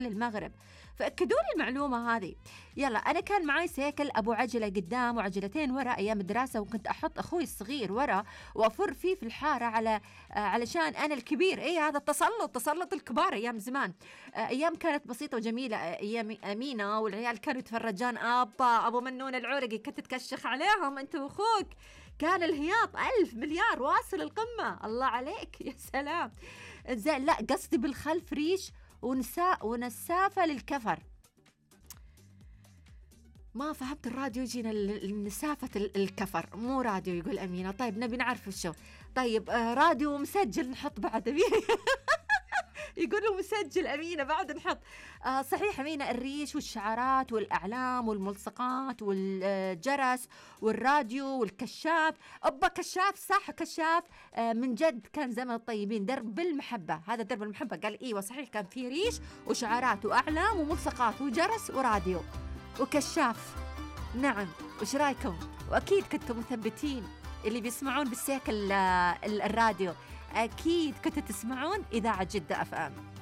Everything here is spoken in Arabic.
للمغرب. فأكدوا لي المعلومة هذه. يلا، أنا كان معي سيكل أبو عجلة قدام وعجلتين ورا أيام الدراسة، وكنت أحط أخوي الصغير ورا وأفر فيه في الحارة علشان أنا الكبير. هذا تسلط الكبار أيام زمان. أيام كانت بسيطة وجميلة، أيام أمينة والعيال كانوا يتفرجان أبو منون العورقي كنت تكشخ عليهم أنت وأخوك. كان الهياط 1000 مليار واصل القمة. الله عليك يا سلام. زين، لا قصدي بالخلف ريش ونسافة للكفر. ما فهمت الراديو يجينا نسافة الكفر، مو راديو يقول أمينة. طيب نبي نعرف شو. طيب راديو مسجل نحط بعد يقولوا مسجل أمينة بعد نحط. صحيح أمينة، الريش والشعارات والأعلام والملصقات والجرس والراديو والكشاف. كشاف، صح كشاف. من جد كان زمن الطيبين. درب المحبة، هذا درب المحبة. قال إيوه صحيح، كان فيه ريش وشعارات وأعلام وملصقات وجرس وراديو وكشاف. نعم، وش رايكم؟ وأكيد كنتم مثبتين اللي بيسمعون بالسيكل الراديو، أكيد كنتوا تسمعون إذاعة جدة FM.